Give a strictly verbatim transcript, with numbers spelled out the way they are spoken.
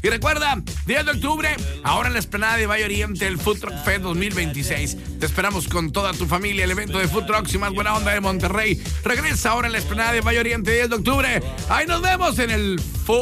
Y recuerda, diez de octubre, ahora en la explanada de Valle Oriente, el Food Truck Fest dos mil veintiséis. Te esperamos con toda tu familia, el evento de Food Trucks y más buena onda de Monterrey. Regresa ahora en la explanada de Valle Oriente, diez de octubre. Ahí nos vemos en el Food